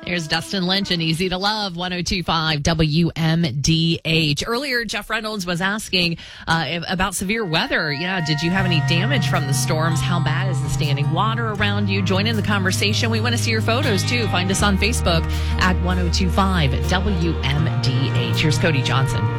There's Dustin Lynch and Easy to Love, 102.5 WMDH. Earlier, Jeff Reynolds was asking about severe weather. Yeah, did you have any damage from the storms? How bad is the standing water around you? Join in the conversation. We want to see your photos, too. Find us on Facebook at 102.5 WMDH. Here's Cody Johnson.